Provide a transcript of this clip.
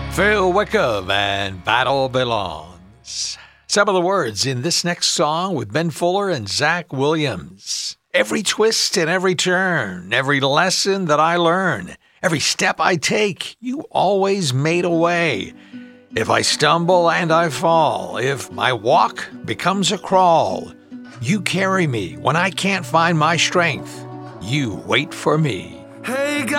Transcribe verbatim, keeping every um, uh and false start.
Phil Wickham and Battle Belongs. Some of the words in this next song with Ben Fuller and Zach Williams. Every twist and every turn, every lesson that I learn, every step I take, you always made a way. If I stumble and I fall, if my walk becomes a crawl, you carry me when I can't find my strength. You wait for me. Hey,